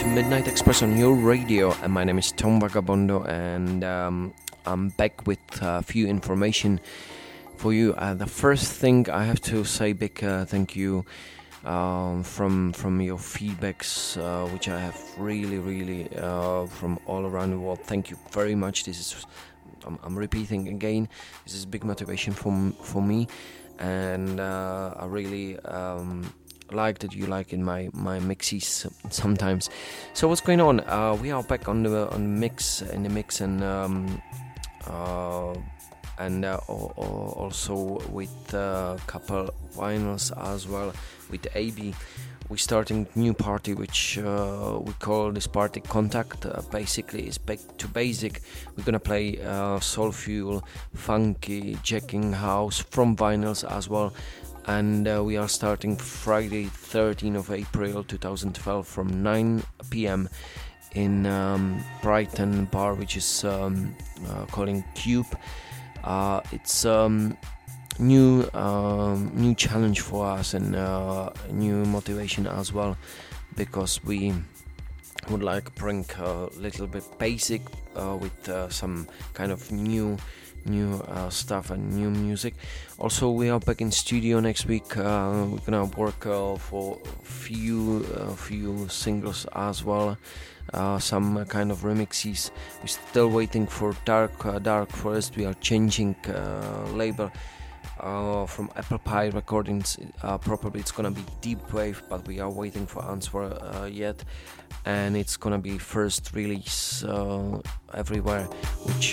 Midnight Express on your radio, and my name is Tom Vagabondo, and I'm back with a few information for you. The first thing I have to say big thank you from your feedbacks, which I have really from all around the world. Thank you very much. This is I'm repeating again. This is big motivation for me, and I really like that you like in my mixes sometimes. So what's going on? We are back on the mix, and also with a couple vinyls as well. With AB, we're starting new party, which we call this party Contact. Basically, it's back to basic. We're gonna play soulful, funky, jacking house from vinyls as well. And we are starting Friday 13th of April 2012 from 9 p.m. in Brighton bar, which is calling Cube. It's new challenge for us, and new motivation as well, because we would like bring a little bit basic with some kind of new stuff and new music. Also, we are back in studio next week. We're gonna work for few singles as well, some kind of remixes. We're still waiting for Dark Forest. We are changing label from Apple Pie Recordings. Probably it's gonna be Deep Wave, but we are waiting for answer yet, and it's gonna be first release everywhere, which